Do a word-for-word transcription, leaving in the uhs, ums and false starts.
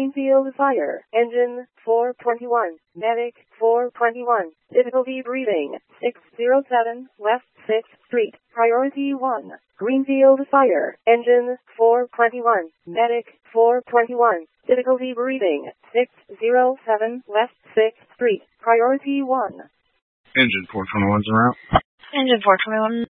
Greenfield Fire. Engine four twenty-one. Medic four twenty-one. Difficulty breathing six oh seven West sixth Street. Priority one. Greenfield Fire. Engine four twenty-one. Medic four twenty-one. Difficulty breathing six oh seven West sixth Street. Priority one. Engine four twenty-one's en route. Engine four twenty-one